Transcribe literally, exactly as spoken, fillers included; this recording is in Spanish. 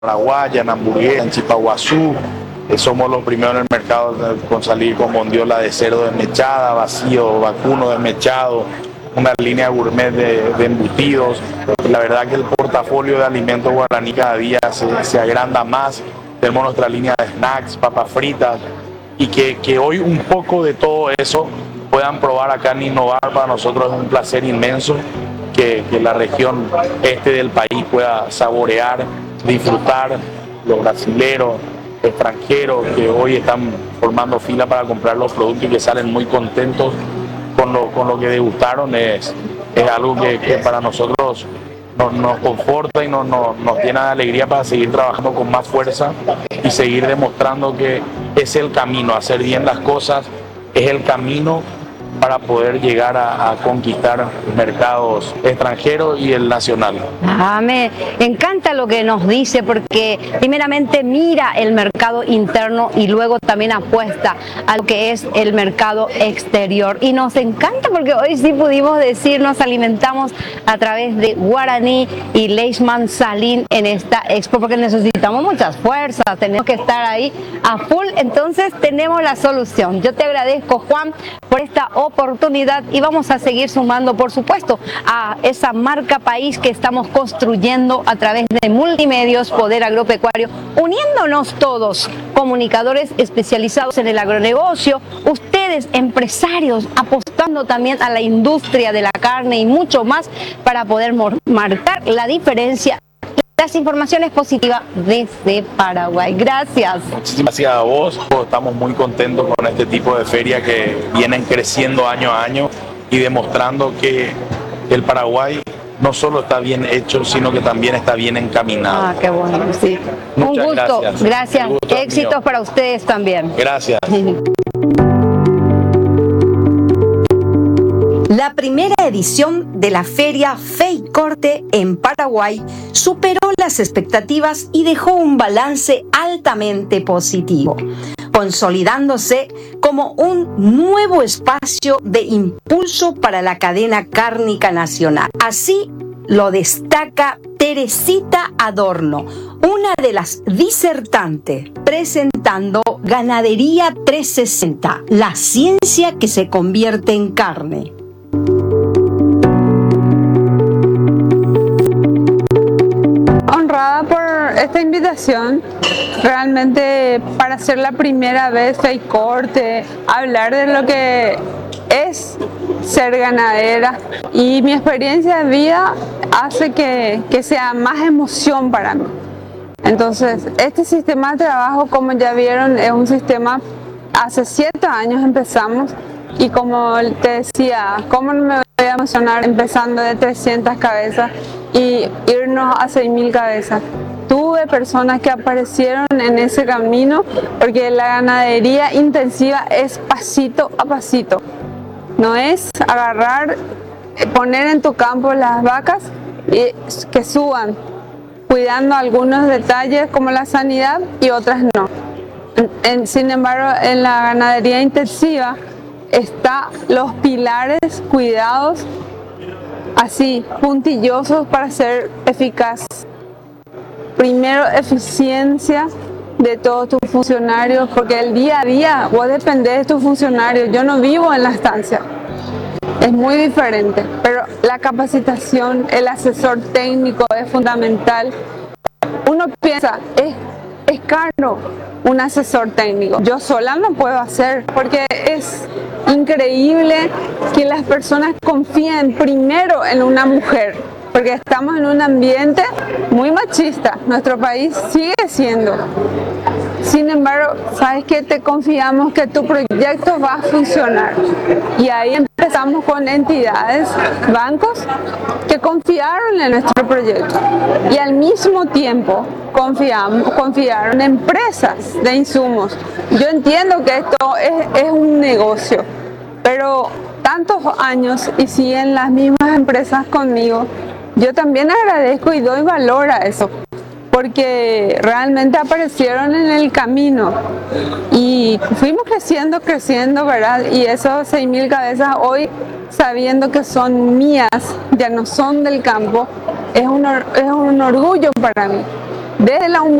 paraguaya, en hamburguesa, en chipaguazú. Eh, somos los primeros en el mercado con salir con bondiola de cerdo desmechada, vacío, vacuno desmechado, una línea gourmet de, de embutidos. La verdad que el portafolio de alimentos guaraní cada día se, se agranda más. Tenemos nuestra línea de snacks, papas fritas, y que, que hoy un poco de todo eso puedan probar acá en Innovar. Para nosotros es un placer inmenso que, que la región este del país pueda saborear, disfrutar, los brasileros, extranjeros que hoy están formando fila para comprar los productos y que salen muy contentos con lo, con lo que degustaron. Es, es algo que, que para nosotros nos, nos conforta y nos, nos, nos llena de alegría para seguir trabajando con más fuerza y seguir demostrando que es el camino, hacer bien las cosas es el camino para poder llegar a, a conquistar mercados extranjeros y el nacional. Ah, me encanta lo que nos dice, porque primeramente mira el mercado interno y luego también apuesta a lo que es el mercado exterior. Y nos encanta porque hoy sí pudimos decir, nos alimentamos a través de guaraní y Leishman Salín en esta expo, porque necesitamos muchas fuerzas, tenemos que estar ahí a full, entonces tenemos la solución. Yo te agradezco, Juan, por esta oportunidad y vamos a seguir sumando, por supuesto, a esa marca país que estamos construyendo a través de Multimedios Poder Agropecuario, uniéndonos todos, comunicadores especializados en el agronegocio, ustedes empresarios apostando también a la industria de la carne y mucho más para poder marcar la diferencia. Las informaciones positivas desde Paraguay. Gracias. Muchísimas gracias a vos. Estamos muy contentos con este tipo de ferias que vienen creciendo año a año y demostrando que el Paraguay no solo está bien hecho, sino que también está bien encaminado. Ah, qué bueno, sí. Muchas Un gusto. gracias. Gracias. Gusto Éxitos mío. para ustedes también. Gracias. La primera edición de la feria FEICORTE en Paraguay superó las expectativas y dejó un balance altamente positivo, consolidándose como un nuevo espacio de impulso para la cadena cárnica nacional. Así lo destaca Teresita Adorno, una de las disertantes, presentando Ganadería trescientos sesenta, la ciencia que se convierte en carne. Honrada por esta invitación, realmente para ser la primera vez FEICORTE, hablar de lo que es ser ganadera, y mi experiencia de vida hace que, que sea más emoción para mí. Entonces, este sistema de trabajo, como ya vieron, es un sistema, hace siete años empezamos, y como te decía, ¿cómo no me voy a emocionar empezando de trescientas cabezas y irnos a seis mil cabezas? Tuve personas que aparecieron en ese camino, porque la ganadería intensiva es pasito a pasito. No es agarrar, poner en tu campo las vacas y que suban, cuidando algunos detalles como la sanidad y otras no. En, en, sin embargo, en la ganadería intensiva están los pilares cuidados, así, puntillosos para ser eficaz. Primero, eficiencia de todos tus funcionarios, porque el día a día vos dependés de tus funcionarios. Yo no vivo en la estancia, es muy diferente, pero la capacitación, el asesor técnico es fundamental. Uno piensa, es, es caro un asesor técnico, yo sola no puedo hacer, porque es increíble que las personas confíen primero en una mujer, porque estamos en un ambiente muy machista, nuestro país sigue siendo. Sin embargo, sabes que te confiamos que tu proyecto va a funcionar, y ahí empezamos con entidades, bancos que confiaron en nuestro proyecto, y al mismo tiempo confiamos, confiaron en empresas de insumos. Yo entiendo que esto es, es un negocio, pero tantos años y siguen las mismas empresas conmigo. Yo también agradezco y doy valor a eso, porque realmente aparecieron en el camino y fuimos creciendo, creciendo, ¿verdad? Y esos seis mil cabezas hoy, sabiendo que son mías, ya no son del campo, es un, es un orgullo para mí. desde la